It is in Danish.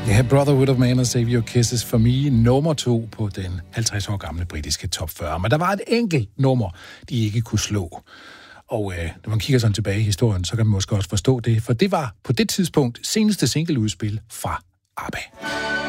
Ja, Brotherhood of Man og Save Your Kisses for Me, nummer 2 på den 50 år gamle britiske top 40. Men der var et enkelt nummer, de ikke kunne slå. Og når man kigger sådan tilbage i historien, så kan man måske også forstå det, for det var på det tidspunkt seneste singleudspil fra ABBA.